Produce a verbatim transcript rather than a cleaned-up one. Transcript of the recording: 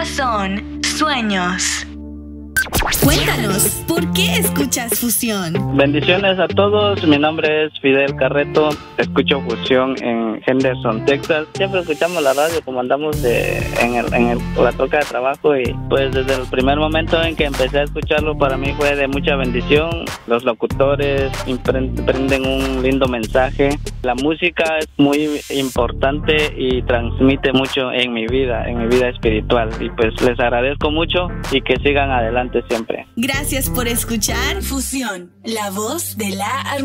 son Sueños. Cuéntanos, ¿por qué escuchas Fusión? Bendiciones a todos, mi nombre es Fidel Carreto, escucho Fusión en Henderson, Texas. Siempre escuchamos la radio como andamos de, en, el, en el, la troca de trabajo y pues desde el primer momento en que empecé a escucharlo para mí fue de mucha bendición. Los locutores prenden un lindo mensaje. La música es muy importante y transmite mucho en mi vida, en mi vida espiritual y pues les agradezco mucho y que sigan adelante siempre. Gracias por escuchar Fusión, la voz de la armonía.